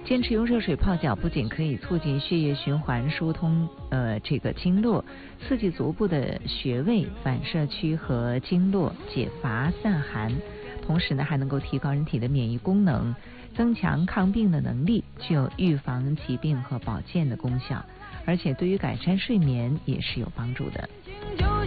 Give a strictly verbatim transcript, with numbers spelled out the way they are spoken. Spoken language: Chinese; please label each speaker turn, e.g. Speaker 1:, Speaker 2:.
Speaker 1: 坚持用热水泡脚，不仅可以促进血液循环、疏通呃这个经络，刺激足部的穴位、反射区和经络，解乏散寒。同时呢，还能够提高人体的免疫功能，增强抗病的能力，具有预防疾病和保健的功效，而且对于改善睡眠也是有帮助的。